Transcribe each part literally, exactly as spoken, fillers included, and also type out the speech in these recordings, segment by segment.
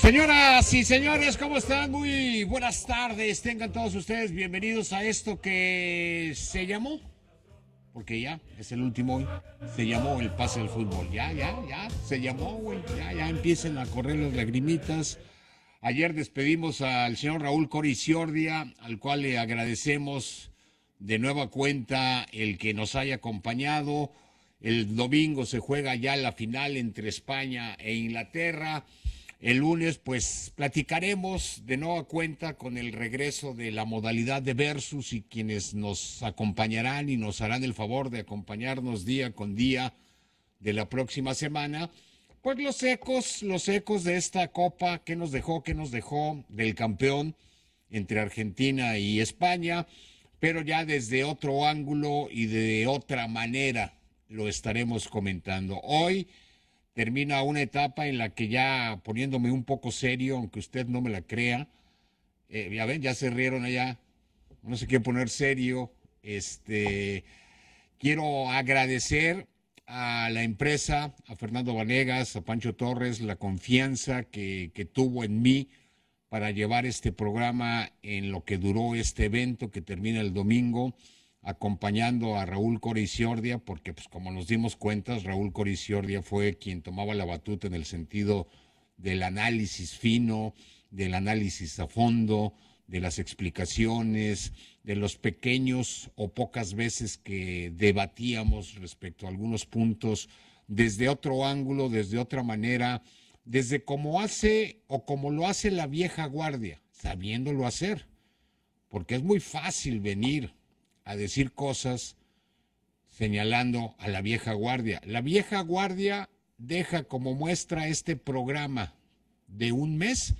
Señoras y señores, ¿cómo están? Muy buenas tardes. Tengan todos ustedes bienvenidos a esto que se llamó, porque ya es el último hoy, se llamó el pase del fútbol. Ya, ya, ya, se llamó, güey. Ya, ya empiecen a correr las lagrimitas. Ayer despedimos al señor Raúl Coriciordia, al cual le agradecemos de nueva cuenta el que nos haya acompañado. El domingo se juega ya la final entre España e Inglaterra. El lunes, pues, platicaremos de nueva cuenta con el regreso de la modalidad de versus y quienes nos acompañarán y nos harán el favor de acompañarnos día con día de la próxima semana. Pues los ecos, los ecos de esta copa que nos dejó, que nos dejó del campeón entre Argentina y España, pero ya desde otro ángulo y de otra manera lo estaremos comentando. Hoy termina una etapa en la que ya poniéndome un poco serio, aunque usted no me la crea, eh, ya ven, ya se rieron allá, no se quiere poner serio, este, quiero agradecer a la empresa, a Fernando Vanegas, a Pancho Torres, la confianza que, que tuvo en mí para llevar este programa en lo que duró este evento que termina el domingo, acompañando a Raúl Coriciordia, porque pues como nos dimos cuenta, Raúl Coriciordia fue quien tomaba la batuta en el sentido del análisis fino, del análisis a fondo, de las explicaciones, de los pequeños o pocas veces que debatíamos respecto a algunos puntos desde otro ángulo, desde otra manera, desde cómo hace o como lo hace la vieja guardia, sabiéndolo hacer, porque es muy fácil venir a decir cosas señalando a la vieja guardia. La vieja guardia deja como muestra este programa de un mes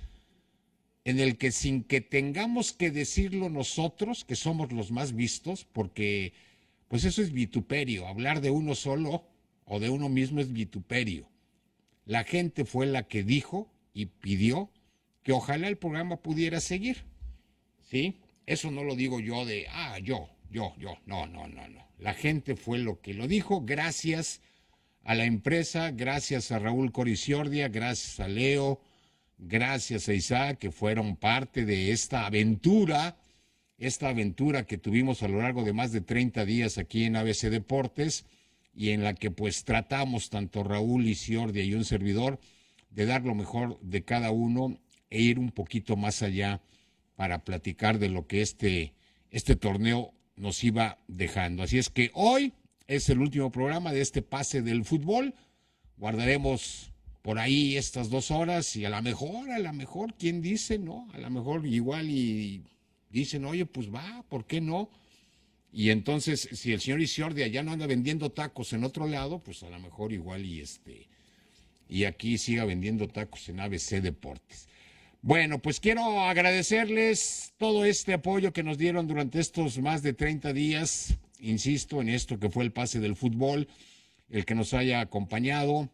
en el que sin que tengamos que decirlo nosotros, que somos los más vistos, porque pues eso es vituperio, hablar de uno solo o de uno mismo es vituperio. La gente fue la que dijo y pidió que ojalá el programa pudiera seguir, ¿sí? Eso no lo digo yo de, ah, yo, yo, yo, no, no, no, no. La gente fue lo que lo dijo, gracias a la empresa, gracias a Raúl Coriciordia, gracias a Leo, gracias a Isaac, que fueron parte de esta aventura, esta aventura que tuvimos a lo largo de más de treinta días aquí en A B C Deportes y en la que pues tratamos tanto Raúl Iciordia y un servidor de dar lo mejor de cada uno e ir un poquito más allá para platicar de lo que este, este torneo nos iba dejando. Así es que hoy es el último programa de este pase del fútbol. Guardaremos por ahí estas dos horas y a lo mejor, a lo mejor, ¿quién dice? No, a lo mejor igual y dicen, oye, pues va, ¿por qué no? Y entonces, si el señor Iciordia ya no anda vendiendo tacos en otro lado, pues a lo mejor igual y este, y aquí siga vendiendo tacos en A B C Deportes. Bueno, pues quiero agradecerles todo este apoyo que nos dieron durante estos más de treinta días, insisto, en esto que fue el pase del fútbol, el que nos haya acompañado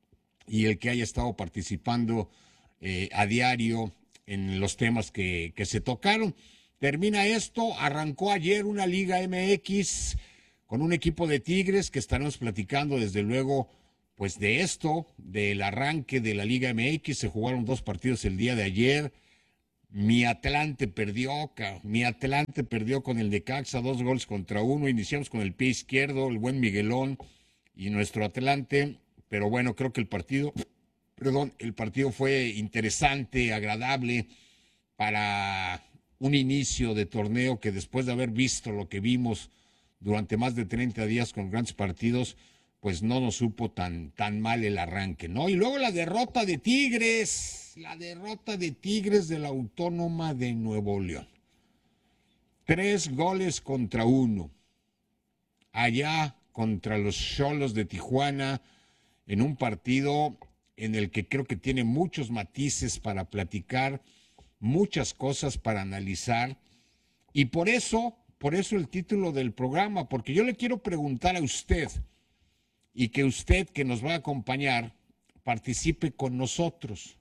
y el que haya estado participando eh, a diario en los temas que, que se tocaron. Termina esto, arrancó ayer una Liga M X con un equipo de Tigres que estaremos platicando desde luego pues de esto, del arranque de la Liga M X. Se jugaron dos partidos el día de ayer. Mi Atlante perdió, mi Atlante perdió con el Necaxa, dos goles contra uno. Iniciamos con el pie izquierdo, el buen Miguelón y nuestro Atlante, pero bueno, creo que el partido, perdón, el partido fue interesante, agradable para un inicio de torneo que después de haber visto lo que vimos durante más de treinta días con grandes partidos, pues no nos supo tan, tan mal el arranque, ¿no? Y luego la derrota de Tigres, la derrota de Tigres de la Autónoma de Nuevo León. Tres goles contra uno. Allá contra los Xolos de Tijuana, en un partido en el que creo que tiene muchos matices para platicar, muchas cosas para analizar, y por eso, por eso el título del programa, porque yo le quiero preguntar a usted, y que usted que nos va a acompañar participe con nosotros.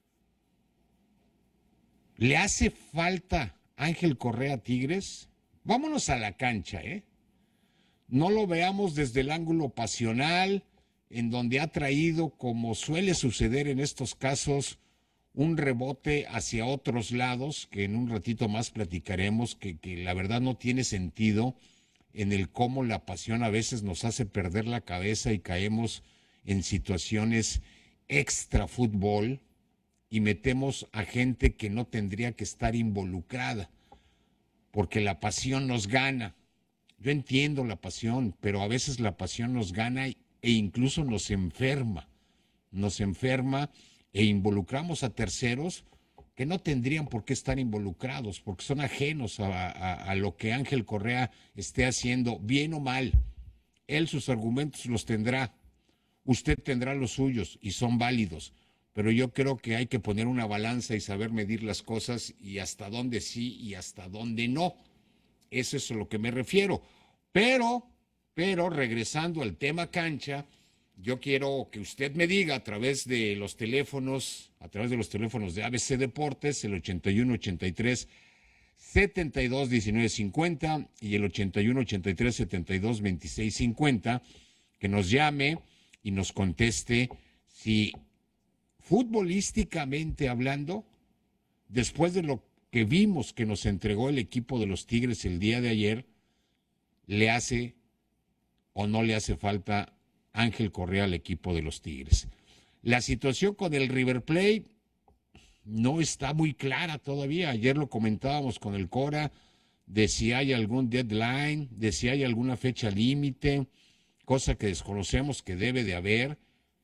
¿Le hace falta Ángel Correa Tigres? Vámonos a la cancha, ¿eh? No lo veamos desde el ángulo pasional, en donde ha traído, como suele suceder en estos casos, un rebote hacia otros lados, que en un ratito más platicaremos, que, que la verdad no tiene sentido, en el cómo la pasión a veces nos hace perder la cabeza y caemos en situaciones extra fútbol y metemos a gente que no tendría que estar involucrada, porque la pasión nos gana. Yo entiendo la pasión, pero a veces la pasión nos gana e incluso nos enferma, nos enferma e involucramos a terceros que no tendrían por qué estar involucrados, porque son ajenos a, a, a lo que Ángel Correa esté haciendo, bien o mal. Él sus argumentos los tendrá, usted tendrá los suyos y son válidos, pero yo creo que hay que poner una balanza y saber medir las cosas y hasta dónde sí y hasta dónde no. Eso es a lo que me refiero. Pero, pero regresando al tema cancha, yo quiero que usted me diga a través de los teléfonos, a través de los teléfonos de A B C Deportes, el ochenta y uno ochenta y tres setenta y dos diecinueve cincuenta y el ochenta y uno ochenta y tres setenta y dos veintiséis cincuenta, que nos llame y nos conteste si futbolísticamente hablando, después de lo que vimos que nos entregó el equipo de los Tigres el día de ayer, le hace o no le hace falta Ángel Correa al equipo de los Tigres. La situación con el River Plate no está muy clara todavía. Ayer lo comentábamos con el Cora, de si hay algún deadline, de si hay alguna fecha límite, cosa que desconocemos que debe de haber.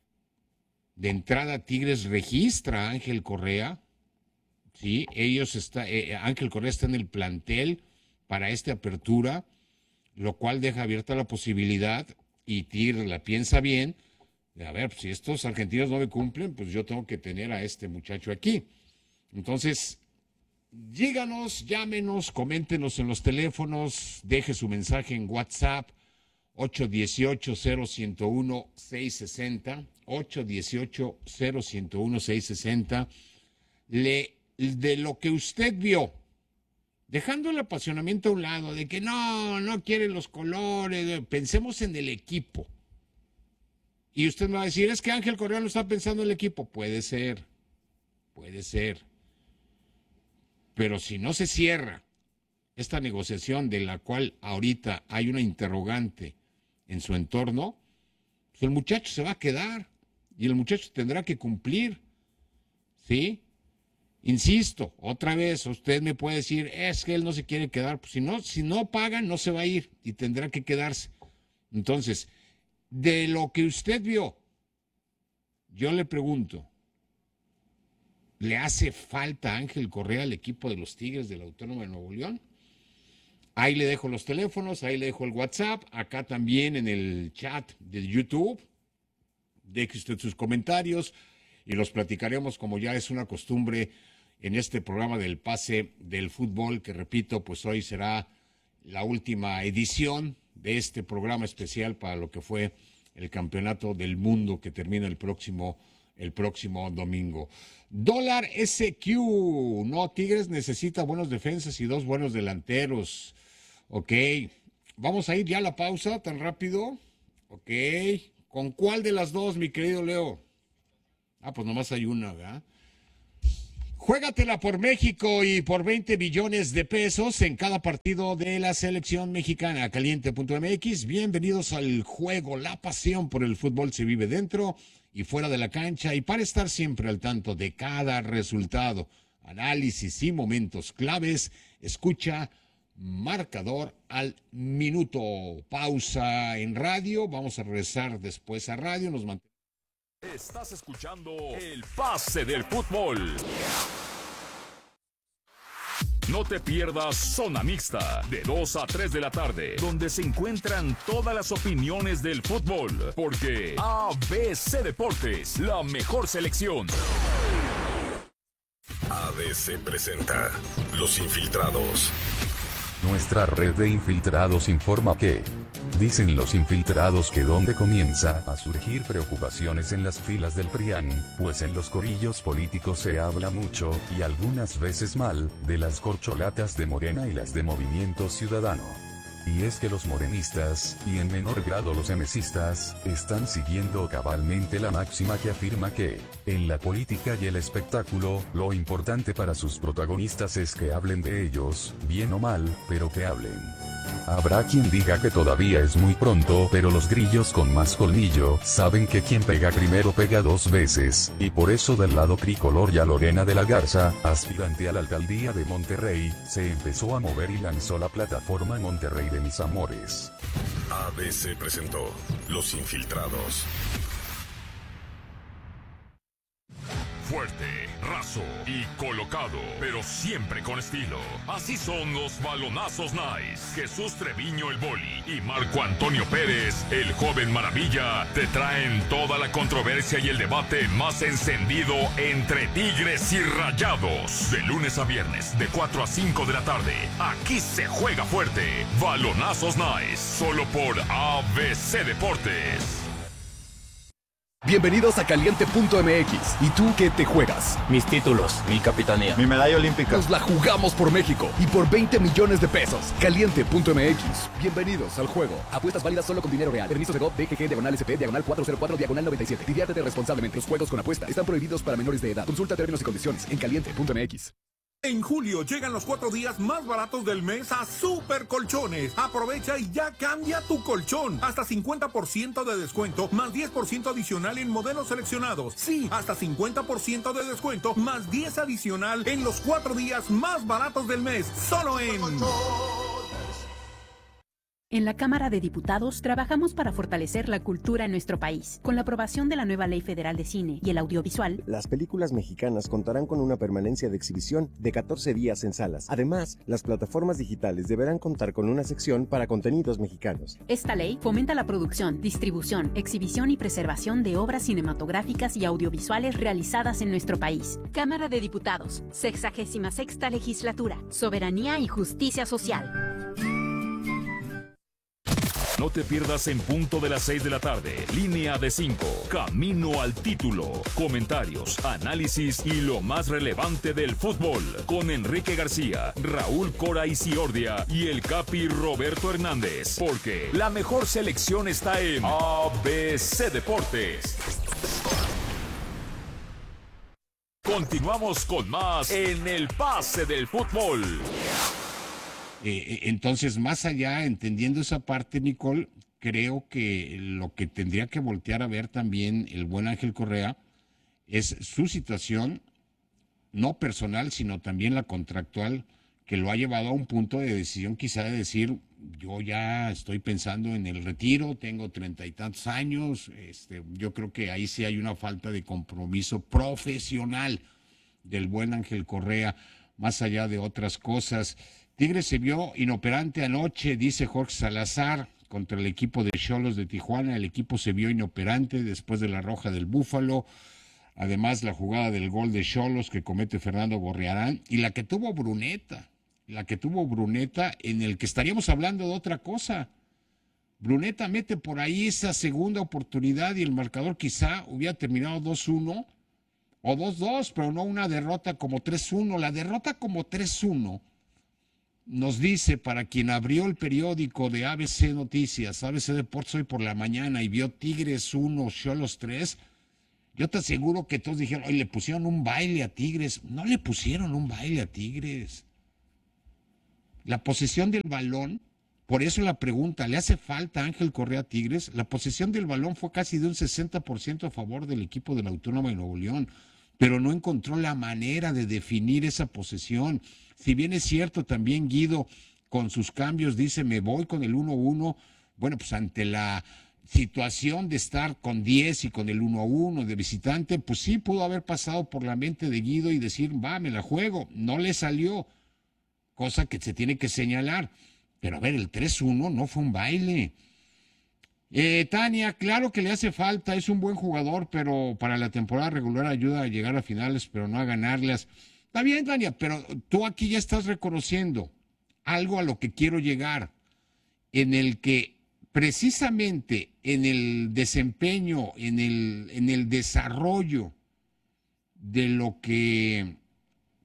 De entrada, Tigres registra a Ángel Correa. Sí, ellos está, eh, Ángel Correa está en el plantel para esta apertura, lo cual deja abierta la posibilidad, y Tigres la piensa bien, de, a ver, pues, si estos argentinos no me cumplen, pues yo tengo que tener a este muchacho aquí. Entonces, díganos, llámenos, coméntenos en los teléfonos, deje su mensaje en WhatsApp, ocho dieciocho cero ciento uno seiscientos sesenta, ocho dieciocho cero ciento uno seiscientos sesenta, le, de lo que usted vio, dejando el apasionamiento a un lado, de que no, no quieren los colores, pensemos en el equipo. Y usted me va a decir, es que Ángel Correa no está pensando en el equipo. Puede ser, puede ser. Pero si no se cierra esta negociación de la cual ahorita hay una interrogante en su entorno, pues el muchacho se va a quedar y el muchacho tendrá que cumplir, ¿sí? Insisto, otra vez, usted me puede decir, es que él no se quiere quedar. Pues si no, si no pagan, no se va a ir y tendrá que quedarse. Entonces, de lo que usted vio, yo le pregunto, ¿le hace falta Ángel Correa al equipo de los Tigres de la Autónoma de Nuevo León? Ahí le dejo los teléfonos, ahí le dejo el WhatsApp, acá también en el chat de YouTube. Deje usted sus comentarios y los platicaremos como ya es una costumbre en este programa del pase del fútbol, que repito, pues hoy será la última edición de este programa especial para lo que fue el Campeonato del Mundo que termina el próximo, el próximo domingo. Dólar S Q, no, Tigres necesita buenos defensas y dos buenos delanteros. Ok, vamos a ir ya a la pausa tan rápido. Ok, ¿con cuál de las dos, mi querido Leo? Ah, pues nomás hay una, ¿verdad? Juégatela por México y por veinte billones de pesos en cada partido de la selección mexicana. Caliente punto M X, bienvenidos al juego. La pasión por el fútbol se vive dentro y fuera de la cancha, y para estar siempre al tanto de cada resultado, análisis y momentos claves, escucha Marcador al Minuto. Pausa en radio, vamos a regresar después a radio, nos mantenemos. Estás escuchando el pase del fútbol. No te pierdas Zona Mixta, de dos a tres de la tarde, donde se encuentran todas las opiniones del fútbol, porque A B C Deportes, la mejor selección. A B C presenta Los Infiltrados. Nuestra red de infiltrados informa que dicen los infiltrados que donde comienza a surgir preocupaciones en las filas del P R I A N, pues en los corillos políticos se habla mucho, y algunas veces mal, de las corcholatas de Morena y las de Movimiento Ciudadano. Y es que los morenistas, y en menor grado los emesistas, están siguiendo cabalmente la máxima que afirma que, en la política y el espectáculo, lo importante para sus protagonistas es que hablen de ellos, bien o mal, pero que hablen. Habrá quien diga que todavía es muy pronto, pero los grillos con más colmillo saben que quien pega primero pega dos veces, y por eso del lado tricolor ya Lorena de la Garza, aspirante a la alcaldía de Monterrey, se empezó a mover y lanzó la plataforma Monterrey de mis amores. A B C presentó Los Infiltrados. Fuerte, raso y colocado, pero siempre con estilo. Así son los balonazos nice. Jesús Treviño el Boli y Marco Antonio Pérez, el joven maravilla, te traen toda la controversia y el debate más encendido entre Tigres y Rayados. De lunes a viernes, de cuatro a cinco de la tarde. Aquí se juega fuerte. Balonazos nice, solo por A B C Deportes. Bienvenidos a Caliente punto M X. ¿Y tú qué te juegas? Mis títulos, mi capitanía, mi medalla olímpica. Nos la jugamos por México y por veinte millones de pesos. Caliente punto M X. Bienvenidos al juego. Apuestas válidas solo con dinero real. Permisos de G O V, D G G, diagonal S P, diagonal cuatrocientos cuatro, diagonal noventa y siete. Diviértete responsablemente. Los juegos con apuesta están prohibidos para menores de edad. Consulta términos y condiciones en Caliente punto M X. En julio llegan los cuatro días más baratos del mes a Super Colchones. Aprovecha y ya cambia tu colchón. Hasta cincuenta por ciento de descuento, más diez por ciento adicional en modelos seleccionados. Sí, hasta cincuenta por ciento de descuento, más diez adicional en los cuatro días más baratos del mes. Solo en... En la Cámara de Diputados trabajamos para fortalecer la cultura en nuestro país. Con la aprobación de la nueva Ley Federal de Cine y el Audiovisual, las películas mexicanas contarán con una permanencia de exhibición de catorce días en salas. Además, las plataformas digitales deberán contar con una sección para contenidos mexicanos. Esta ley fomenta la producción, distribución, exhibición y preservación de obras cinematográficas y audiovisuales realizadas en nuestro país. Cámara de Diputados, sexagésima sexta legislatura, soberanía y justicia social. No te pierdas en punto de las seis de la tarde. Línea de cinco. Camino al título. Comentarios, análisis y lo más relevante del fútbol. Con Enrique García, Raúl Cora Isiordia y el Capi Roberto Hernández. Porque la mejor selección está en A B C Deportes. Continuamos con más en el pase del fútbol. Eh, entonces, más allá, entendiendo esa parte, Nicole, creo que lo que tendría que voltear a ver también el buen Ángel Correa es su situación, no personal, sino también la contractual, que lo ha llevado a un punto de decisión quizá de decir, yo ya estoy pensando en el retiro, tengo treinta y tantos años, este, yo creo que ahí sí hay una falta de compromiso profesional del buen Ángel Correa, más allá de otras cosas. Tigres se vio inoperante anoche, dice Jorge Salazar, contra el equipo de Xolos de Tijuana. El equipo se vio inoperante después de la roja del Búfalo. Además, la jugada del gol de Xolos que comete Fernando Gorriarán y la que tuvo Bruneta, la que tuvo Bruneta en el que estaríamos hablando de otra cosa. Bruneta mete por ahí esa segunda oportunidad y el marcador quizá hubiera terminado dos uno o dos dos, pero no una derrota como tres uno. La derrota como tres uno nos dice, para quien abrió el periódico de A B C Noticias, A B C Deportes hoy por la mañana y vio Tigres uno, Xolos tres, yo te aseguro que todos dijeron, oye, le pusieron un baile a Tigres. No le pusieron un baile a Tigres. La posesión del balón, por eso la pregunta, ¿le hace falta a Ángel Correa a Tigres? La posesión del balón fue casi de un sesenta por ciento a favor del equipo de la Autónoma de Nuevo León, pero no encontró la manera de definir esa posesión. Si bien es cierto, también Guido con sus cambios dice, me voy con el uno uno, bueno, pues ante la situación de estar con diez y con el uno uno de visitante, pues sí pudo haber pasado por la mente de Guido y decir, va, me la juego. No le salió, cosa que se tiene que señalar. Pero a ver, el tres uno no fue un baile. Eh, Tania, claro que le hace falta, es un buen jugador, pero para la temporada regular ayuda a llegar a finales, pero no a ganarlas. Está bien, Tania, pero tú aquí ya estás reconociendo algo a lo que quiero llegar, en el que precisamente en el desempeño, en el, en el desarrollo de lo que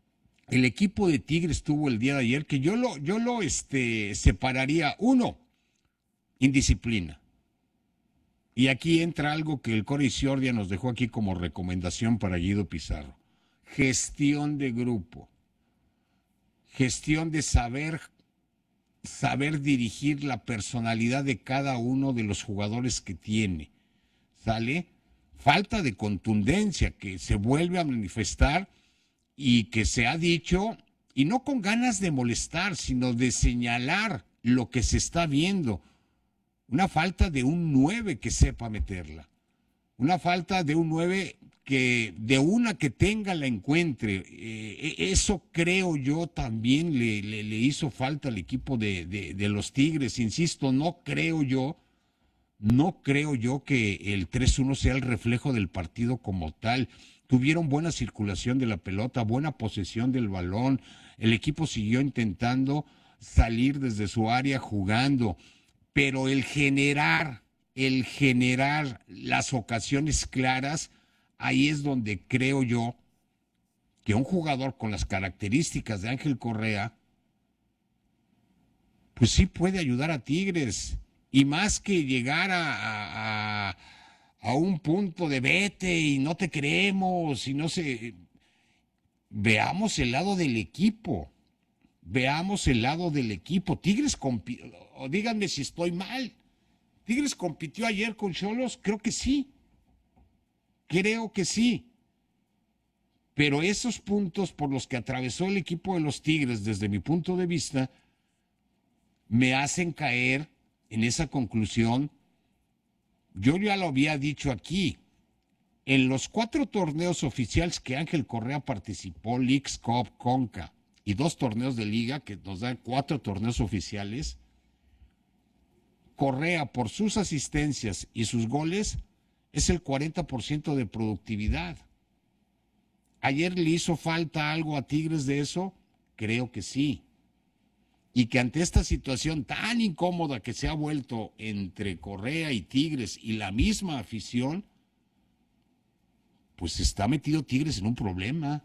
el equipo de Tigres tuvo el día de ayer, que yo lo, yo lo este, separaría. Uno, indisciplina. Y aquí entra algo que el Corey Ciordia nos dejó aquí como recomendación para Guido Pizarro. Gestión de grupo. Gestión de saber, saber dirigir la personalidad de cada uno de los jugadores que tiene. ¿Sale? Falta de contundencia que se vuelve a manifestar y que se ha dicho, y no con ganas de molestar, sino de señalar lo que se está viendo. Una falta de un nueve que sepa meterla. Una falta de un nueve que, de una que tenga la encuentre. Eh, eso creo yo también le, le, le hizo falta al equipo de, de, de los Tigres. Insisto, no creo yo, no creo yo que el tres uno sea el reflejo del partido como tal. Tuvieron buena circulación de la pelota, buena posesión del balón. El equipo siguió intentando salir desde su área jugando. Pero el generar, el generar las ocasiones claras, ahí es donde creo yo que un jugador con las características de Ángel Correa, pues sí puede ayudar a Tigres. Y más que llegar a, a, a un punto de vete y no te creemos y no sé, veamos el lado del equipo. Veamos el lado del equipo. Tigres compitió, o díganme si estoy mal. ¿Tigres compitió ayer con Xolos? Creo que sí. Creo que sí. Pero esos puntos por los que atravesó el equipo de los Tigres, desde mi punto de vista, me hacen caer en esa conclusión. Yo ya lo había dicho aquí. En los cuatro torneos oficiales que Ángel Correa participó, Leagues Cup, Conca, y dos torneos de liga, que nos dan cuatro torneos oficiales, Correa, por sus asistencias y sus goles, es el cuarenta por ciento de productividad. ¿Ayer le hizo falta algo a Tigres de eso? Creo que sí. Y que ante esta situación tan incómoda que se ha vuelto entre Correa y Tigres y la misma afición, pues está metido Tigres en un problema.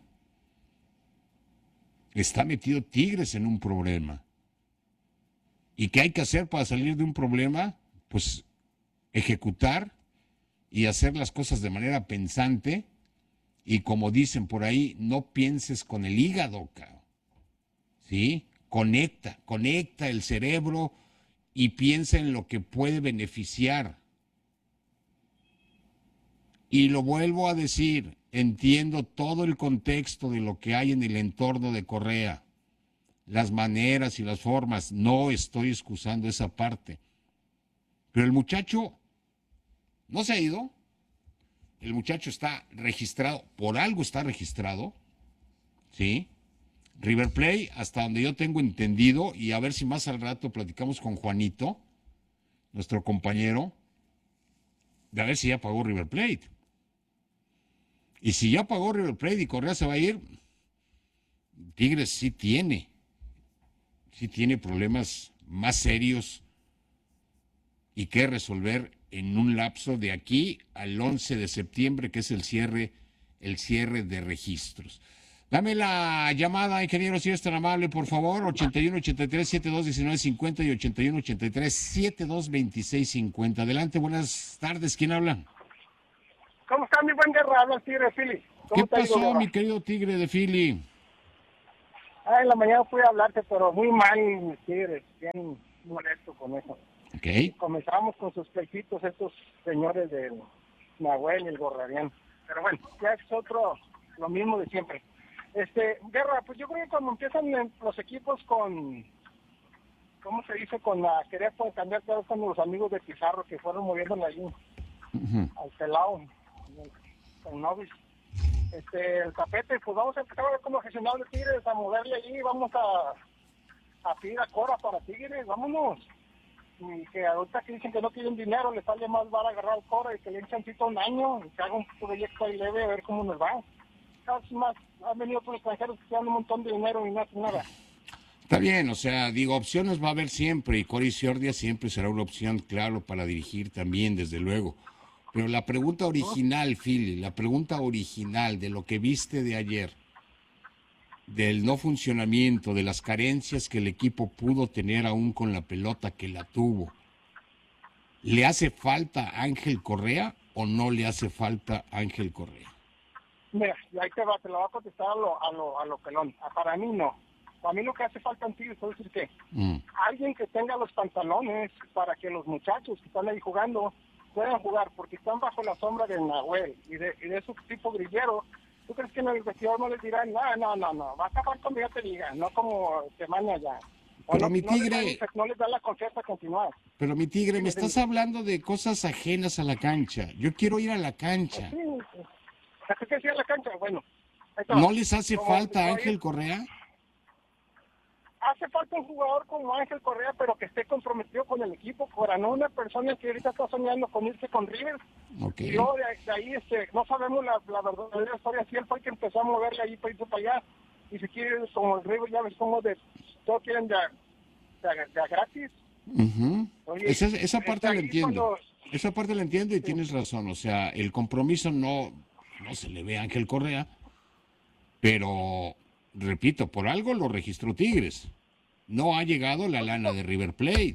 Está metido Tigres en un problema. ¿Y qué hay que hacer para salir de un problema? Pues ejecutar y hacer las cosas de manera pensante. Y como dicen por ahí, no pienses con el hígado, cabrón. ¿Sí? Conecta, conecta el cerebro y piensa en lo que puede beneficiar. Y lo vuelvo a decir, entiendo todo el contexto de lo que hay en el entorno de Correa, las maneras y las formas, no estoy excusando esa parte. Pero el muchacho no se ha ido, el muchacho está registrado, por algo está registrado, ¿sí? River Plate, hasta donde yo tengo entendido, y a ver si más al rato platicamos con Juanito, nuestro compañero, de a ver si ya pagó River Plate. Y si ya pagó River Plate y Correa se va a ir, Tigres sí tiene, sí tiene problemas más serios y que resolver en un lapso de aquí al once de septiembre, que es el cierre, el cierre de registros. Dame la llamada, ingeniero, si eres tan amable, por favor, ochenta y uno, ochenta y tres, setenta y dos, diecinueve, cincuenta y ochenta y uno, ochenta y tres, setenta y dos, veintiséis, cincuenta. Adelante, buenas tardes, ¿quién habla? ¿Cómo está mi buen Guerra? Habla Tigre de Philly. ¿Qué pasó, mi querido Tigre de Philly? Ah, en la mañana fui a hablarte, pero muy mal, Tigres, bien molesto con eso. Okay. Comenzamos con sus pleititos estos señores del Nahuel y el Gorrarián. Pero bueno, ya es otro, lo mismo de siempre. Este, Guerra, pues yo creo que cuando empiezan los equipos con, ¿cómo se dice? Con la querer pues, cambiar todo con los amigos de Pizarro que fueron moviéndole ahí uh-huh. al pelado, con Novis. Este, el tapete, pues vamos a empezar a ver cómo gestionar de Tigres, a moverle allí, vamos a, a pedir a Cora para Tigres, vámonos. Y que ahorita que dicen que no tienen dinero, les sale más barato agarrar al Cora y que le echen cita un año, y que haga un proyecto ahí leve a ver cómo nos va. Casi más, han venido otros extranjeros que se dan un montón de dinero y no hacen nada. Está bien, o sea, digo, opciones va a haber siempre, y Corey Ciordia siempre será una opción, claro, para dirigir también, desde luego. Pero la pregunta original, Philly, la pregunta original de lo que viste de ayer, del no funcionamiento, de las carencias que el equipo pudo tener aún con la pelota que la tuvo, ¿le hace falta Ángel Correa o no le hace falta Ángel Correa? Mira, y ahí te va, te lo voy a contestar a lo, a lo, a lo pelón. Para mí no. Para mí lo que hace falta en Tigres es decir que mm. alguien que tenga los pantalones para que los muchachos que están ahí jugando puedan jugar, porque están bajo la sombra del Nahuel y de, y de su tipo grillero. ¿Tú crees que en el vestidor no les dirán, no, no, no, no, va a acabar como yo te diga, no como te manda allá? O pero no, mi tigre... No les, da, no les da la confianza a continuar. Pero mi tigre, me estás hablando de cosas ajenas a la cancha. Yo quiero ir a la cancha. Sí, ¿qué que decía la cancha? Bueno. ¿No les hace falta Ángel Correa? Hace falta un jugador como Ángel Correa, pero que esté comprometido con el equipo, para no una persona que ahorita está soñando con irse con River. Okay. Y luego de, de ahí este, no sabemos la, la verdadera historia, si él fue el que empezó a moverle ahí para irse para allá. Y si quiere, como el River, ya ves cómo de, todos quieren de, de, de gratis. Uh-huh. Oye, esa, esa parte la entiendo. Cuando... Esa parte la entiendo y sí. Tienes razón. O sea, el compromiso no, no se le ve a Ángel Correa, pero... Repito, por algo lo registró Tigres. No ha llegado la lana de River Plate.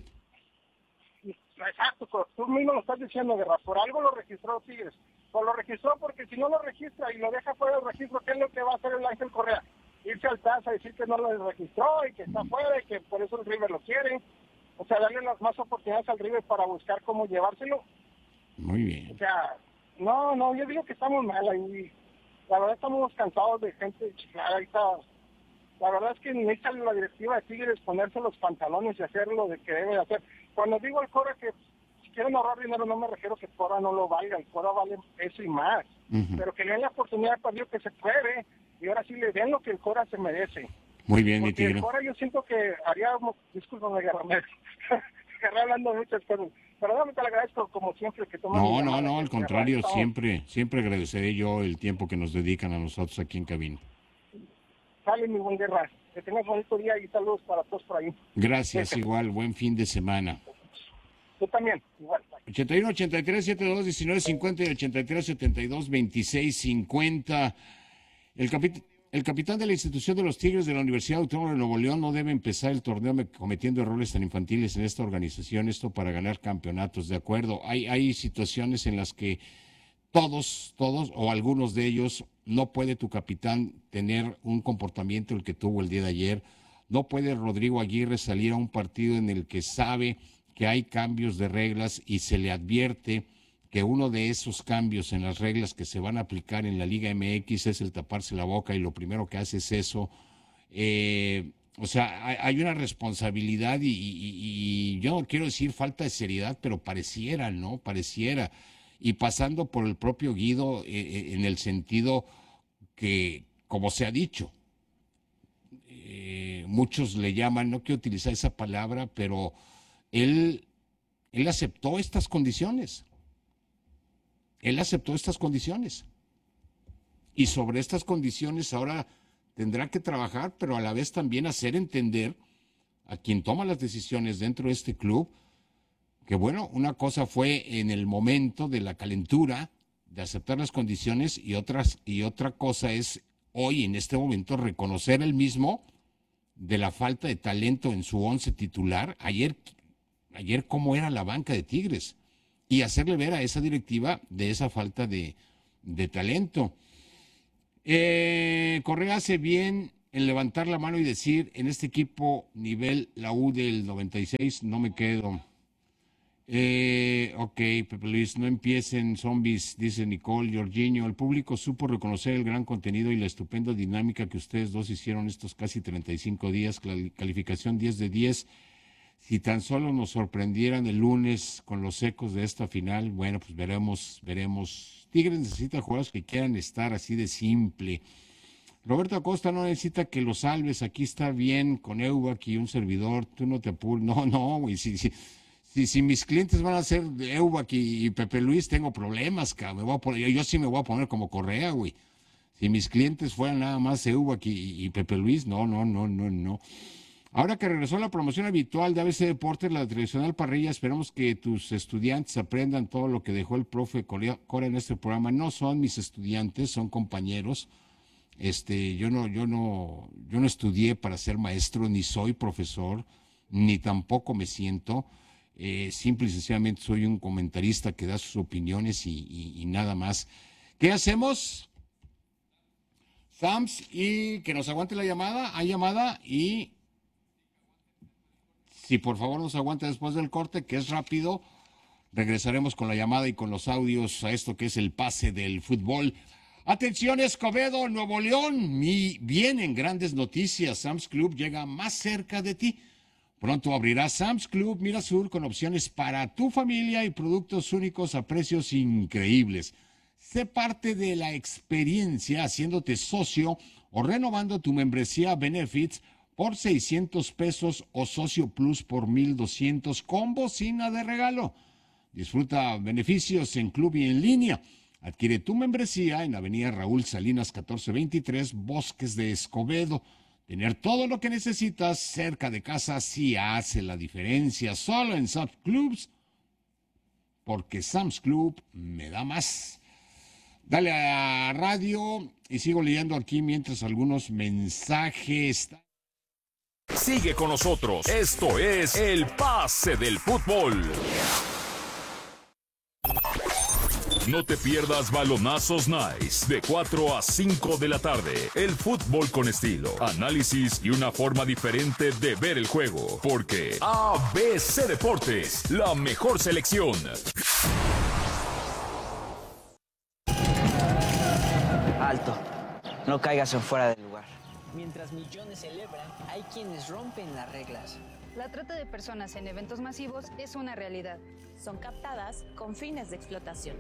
Exacto, tú mismo lo estás diciendo, Guerra. Por algo lo registró Tigres. Pues lo registró porque si no lo registra y lo deja fuera del registro, ¿qué es lo que va a hacer el Ángel Correa? Irse al T A S a decir que no lo registró y que está fuera y que por eso el River lo quiere. O sea, darle las más oportunidades al River para buscar cómo llevárselo. Muy bien. O sea, no, no, yo digo que estamos mal ahí. La verdad estamos cansados de gente chiflada. Ahorita, la verdad es que necesita la directiva de Tigres ponerse los pantalones y hacer lo de que debe de hacer. Cuando digo al Cora que si quieren ahorrar dinero, no me refiero que el Cora no lo valga, el Cora vale eso y más. Uh-huh. Pero que le den la oportunidad para Dios que se puede y ahora sí le den lo que el Cora se merece. Muy bien, porque mi tigre. El Cora yo siento que haría, discúlpame, Guerra, me agarré hablando de muchas cosas. Pero no, te lo agradezco como siempre que tomas. No, no, no, al contrario, siempre, siempre agradeceré yo el tiempo que nos dedican a nosotros aquí en cabina. Sale, mi buen Guerra, que tengas bonito día y saludos para todos por ahí. Gracias, sí. Igual, buen fin de semana. Tú también, igual. ochenta y uno, ochenta y tres, setenta y dos, diecinueve, cincuenta y ochenta y tres, setenta y dos, veintiséis, cincuenta. El capítulo... El capitán de la institución de los Tigres de la Universidad Autónoma de Nuevo León no debe empezar el torneo cometiendo errores tan infantiles en esta organización, esto para ganar campeonatos, de acuerdo. Hay, hay situaciones en las que todos, todos o algunos de ellos, no puede tu capitán tener un comportamiento el que tuvo el día de ayer, no puede Rodrigo Aguirre salir a un partido en el que sabe que hay cambios de reglas y se le advierte que uno de esos cambios en las reglas que se van a aplicar en la Liga M X es el taparse la boca y lo primero que hace es eso. Eh, o sea, hay, hay una responsabilidad y, y, y yo no quiero decir falta de seriedad, pero pareciera, ¿no? Pareciera. Y pasando por el propio Guido eh, en el sentido que, como se ha dicho, eh, muchos le llaman, no quiero utilizar esa palabra, pero él, él aceptó estas condiciones. Él aceptó estas condiciones y sobre estas condiciones ahora tendrá que trabajar, pero a la vez también hacer entender a quien toma las decisiones dentro de este club que, bueno, una cosa fue en el momento de la calentura de aceptar las condiciones y, otras, y otra cosa es hoy, en este momento, reconocer el mismo de la falta de talento en su once titular. Ayer, ayer cómo era la banca de Tigres. Y hacerle ver a esa directiva de esa falta de, de talento. Eh, Correa hace bien en levantar la mano y decir, en este equipo nivel la U del noventa y seis no me quedo. Eh, ok, Pepe Luis, no empiecen zombies, dice Nicole, Jorginho. El público supo reconocer el gran contenido y la estupenda dinámica que ustedes dos hicieron estos casi treinta y cinco días. Calificación diez de diez. Si tan solo nos sorprendieran el lunes con los ecos de esta final, bueno, pues veremos, veremos. Tigres necesita jugadores que quieran estar así de simple. Roberto Acosta no necesita que lo salves, aquí está bien con Eubach y un servidor, tú no te apures. No, no, güey, si, si, si, si mis clientes van a ser Eubach y, y Pepe Luis, tengo problemas, cabrón. Me voy a poner, yo, yo sí me voy a poner como Correa, güey. Si mis clientes fueran nada más Eubach y, y Pepe Luis, no, no, no, no, no. Ahora que regresó la promoción habitual de A B C Deportes, la tradicional parrilla, esperamos que tus estudiantes aprendan todo lo que dejó el profe Cora en este programa. No son mis estudiantes, son compañeros. Este, yo no, yo no, yo no estudié para ser maestro, ni soy profesor, ni tampoco me siento. Eh, simple y sencillamente soy un comentarista que da sus opiniones y, y, y nada más. ¿Qué hacemos? Sams, y que nos aguante la llamada. Hay llamada y si por favor nos aguanta después del corte, que es rápido, regresaremos con la llamada y con los audios a esto que es el pase del fútbol. Atención, Escobedo, Nuevo León, mi, vienen grandes noticias. Sam's Club llega más cerca de ti. Pronto abrirá Sam's Club Mira Sur con opciones para tu familia y productos únicos a precios increíbles. Sé parte de la experiencia haciéndote socio o renovando tu membresía Benefits por seiscientos pesos o Socio Plus por mil doscientos con bocina de regalo. Disfruta beneficios en club y en línea. Adquiere tu membresía en Avenida Raúl Salinas catorce veintitrés, Bosques de Escobedo. Tener todo lo que necesitas cerca de casa sí hace la diferencia. Solo en Sam's Clubs, porque Sam's Club me da más. Dale a radio y sigo leyendo aquí mientras algunos mensajes. Sigue con nosotros. Esto es el pase del fútbol. No te pierdas Balonazos Nice de cuatro a cinco de la tarde. El fútbol con estilo, análisis y una forma diferente de ver el juego. Porque A B C Deportes, la mejor selección. Alto, no caigas en fuera del lugar. Mientras millones celebran, hay quienes rompen las reglas. La trata de personas en eventos masivos es una realidad. Son captadas con fines de explotación.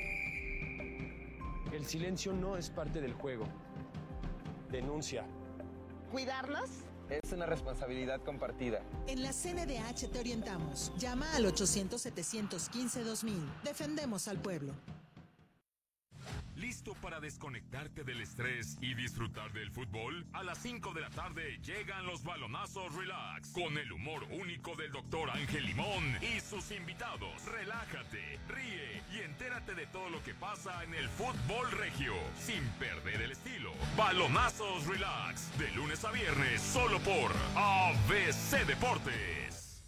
El silencio no es parte del juego. Denuncia. ¿Cuidarlos? Es una responsabilidad compartida. En la C N D H te orientamos. Llama al ochocientos, setecientos quince, dos mil. Defendemos al pueblo. ¿Listo para desconectarte del estrés y disfrutar del fútbol? A las cinco de la tarde llegan los balonazos Relax con el humor único del doctor Ángel Limón y sus invitados. Relájate, ríe y entérate de todo lo que pasa en el fútbol regio sin perder el estilo. Balonazos Relax de lunes a viernes solo por A B C Deportes.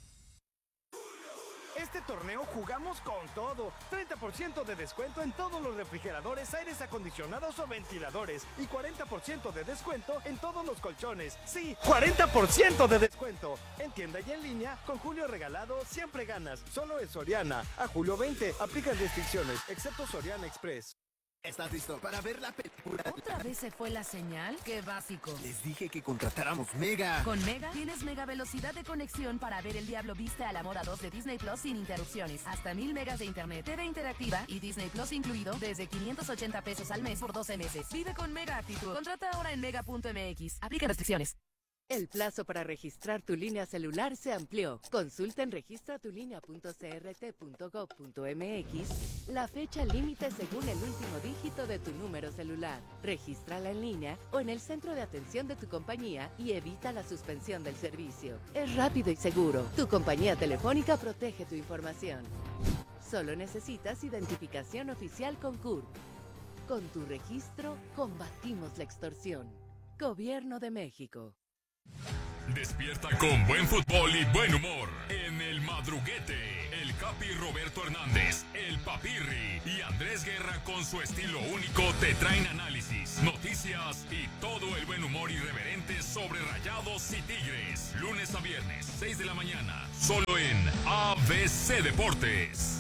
Este torneo jugamos con todo. treinta por ciento de descuento en todos los refrigeradores, aires acondicionados o ventiladores. Y cuarenta por ciento de descuento en todos los colchones. Sí, cuarenta por ciento de descuento. En tienda y en línea, con Julio regalado, siempre ganas. Solo en Soriana. A julio veinte, aplican restricciones, excepto Soriana Express. ¿Estás listo para ver la película? ¿Otra vez se fue la señal? ¡Qué básico! Les dije que contratáramos Mega. Con Mega tienes mega velocidad de conexión para ver El Diablo Viste a la Moda dos de Disney Plus sin interrupciones. Hasta mil megas de internet, T V interactiva y Disney Plus incluido desde quinientos ochenta pesos al mes por doce meses. Vive con Mega actitud. Contrata ahora en mega punto m x. Aplica restricciones. El plazo para registrar tu línea celular se amplió. Consulta en registra tu línea punto c r t punto gov punto m x la fecha límite según el último dígito de tu número celular. Regístrala en línea o en el centro de atención de tu compañía y evita la suspensión del servicio. Es rápido y seguro. Tu compañía telefónica protege tu información. Solo necesitas identificación oficial con C U R P. Con tu registro, combatimos la extorsión. Gobierno de México. Despierta con buen fútbol y buen humor en El Madruguete. El Capi Roberto Hernández, el Papirri y Andrés Guerra con su estilo único te traen análisis, noticias y todo el buen humor irreverente sobre Rayados y Tigres. Lunes a viernes, seis de la mañana, solo en A B C Deportes.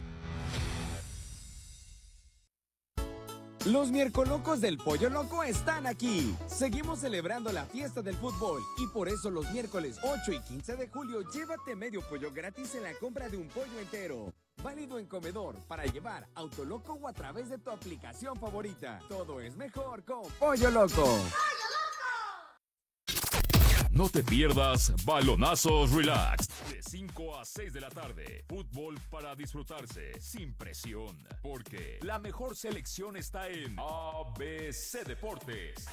Los miércolocos del Pollo Loco están aquí. Seguimos celebrando la fiesta del fútbol y por eso los miércoles ocho y quince de julio llévate medio pollo gratis en la compra de un pollo entero. Válido en comedor, para llevar, Autoloco o a través de tu aplicación favorita. Todo es mejor con Pollo Loco. No te pierdas Balonazos Relax de cinco a seis de la tarde. Fútbol para disfrutarse sin presión, porque la mejor selección está en A B C Deportes.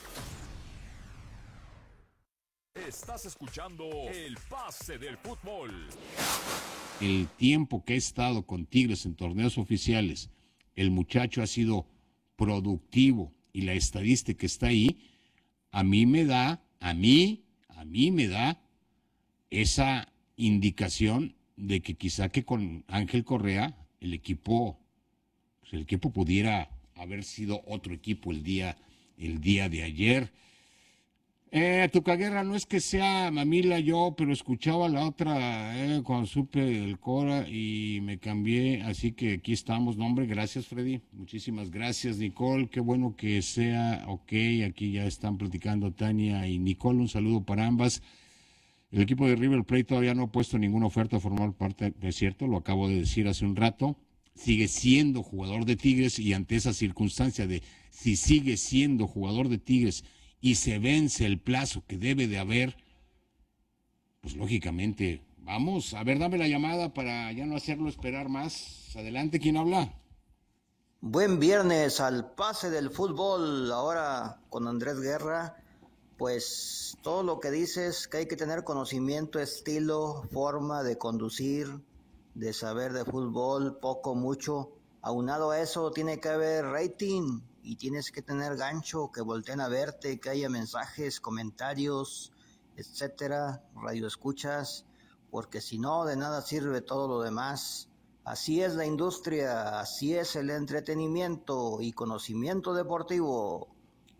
Estás escuchando el pase del fútbol. El tiempo que he estado con Tigres en torneos oficiales, el muchacho ha sido productivo y la estadística está ahí, a mí me da, a mí, a mí me da esa indicación de que quizá que con Ángel Correa el equipo, pues el equipo pudiera haber sido otro equipo el día, el día de ayer. Eh, Tucaguerra, no es que sea mamila yo, pero escuchaba la otra eh, cuando supe el Cora y me cambié, así que aquí estamos. No, hombre, gracias, Freddy. Muchísimas gracias, Nicole. Qué bueno que sea ok. Aquí ya están platicando Tania y Nicole. Un saludo para ambas. El equipo de River Plate todavía no ha puesto ninguna oferta a formar parte, es cierto, lo acabo de decir hace un rato. Sigue siendo jugador de Tigres y ante esa circunstancia de si sigue siendo jugador de Tigres y se vence el plazo que debe de haber, pues lógicamente, vamos, a ver, dame la llamada para ya no hacerlo esperar más. Adelante, ¿quién habla? Buen viernes al pase del fútbol, ahora con Andrés Guerra. Pues todo lo que dices, que hay que tener conocimiento, estilo, forma de conducir, de saber de fútbol, poco, mucho. Aunado a eso, tiene que haber rating y tienes que tener gancho, que volteen a verte, que haya mensajes, comentarios, etcétera, radioescuchas, porque si no, de nada sirve todo lo demás. Así es la industria, así es el entretenimiento y conocimiento deportivo.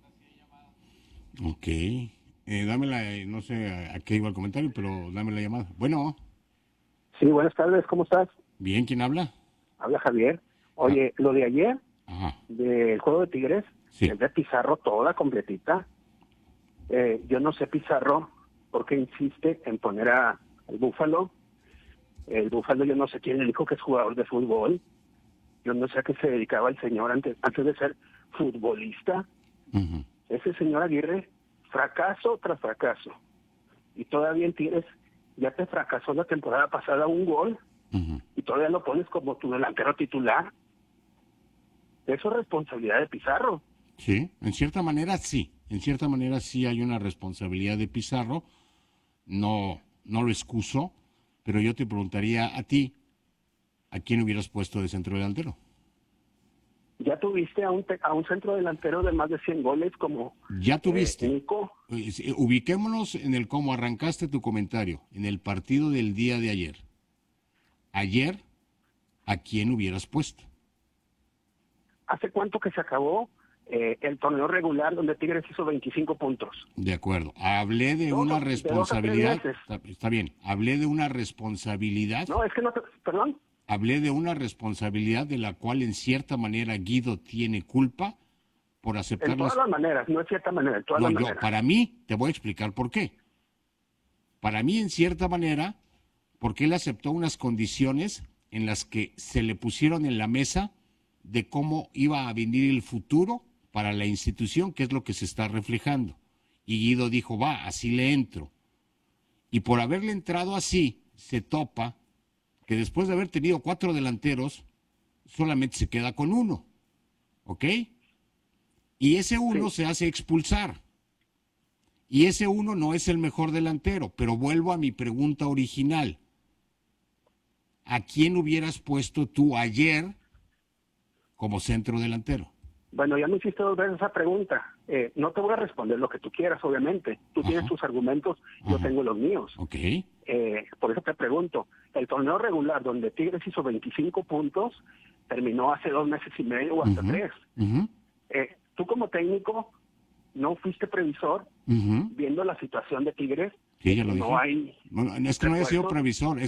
Ok, eh, dame la, no sé a qué iba el comentario, pero dame la llamada. Bueno. Sí, buenas tardes, ¿cómo estás? Bien, ¿quién habla? Habla Javier. Oye, ah. lo de ayer, Ajá. del juego de Tigres, sí. es de Pizarro toda completita. Eh, yo no sé Pizarro por qué insiste en poner a, al Búfalo. El Búfalo yo no sé quién le dijo que es jugador de fútbol. Yo no sé a qué se dedicaba el señor antes, antes de ser futbolista. Uh-huh. Ese señor Aguirre, fracaso tras fracaso. Y todavía en Tigres ya te fracasó la temporada pasada un gol. Uh-huh. Y todavía lo pones como tu delantero titular. Eso es responsabilidad de Pizarro. Sí, en cierta manera sí. En cierta manera sí hay una responsabilidad de Pizarro. No, no lo excuso, pero yo te preguntaría a ti, ¿a quién hubieras puesto de centro delantero? Ya tuviste a un, te- a un centro delantero de más de cien goles como Ya tuviste. Eh, Nico. Ubiquémonos en el cómo arrancaste tu comentario, en el partido del día de ayer. Ayer, ¿a quién hubieras puesto? ¿Hace cuánto que se acabó eh, el torneo regular donde Tigres hizo veinticinco puntos? De acuerdo. Hablé de Dos, una de responsabilidad. dos a tres veces. Está, está bien. Hablé de una responsabilidad. No, es que no te... Perdón. Hablé de una responsabilidad de la cual en cierta manera Guido tiene culpa por aceptar En todas las... las maneras, no es cierta manera, en todas No, las yo, maneras. para mí, te voy a explicar por qué. Para mí, en cierta manera, porque él aceptó unas condiciones en las que se le pusieron en la mesa de cómo iba a venir el futuro para la institución, que es lo que se está reflejando. Y Guido dijo, va, así le entro. Y por haberle entrado así, se topa que después de haber tenido cuatro delanteros, solamente se queda con uno. ¿Ok? Y ese uno sí. se hace expulsar. Y ese uno no es el mejor delantero, pero vuelvo a mi pregunta original. ¿A quién hubieras puesto tú ayer como centro delantero? Bueno, ya me hiciste dos veces esa pregunta. Eh, no te voy a responder lo que tú quieras, obviamente. Tú Ajá. tienes tus argumentos, Ajá. yo tengo los míos. Ok. Eh, por eso te pregunto, el torneo regular donde Tigres hizo veinticinco puntos, terminó hace dos meses y medio o hasta uh-huh. tres. Uh-huh. Eh, tú como técnico no fuiste previsor uh-huh. viendo la situación de Tigres. Sí, ya lo no dije. hay Bueno, es que no haya sido previsor.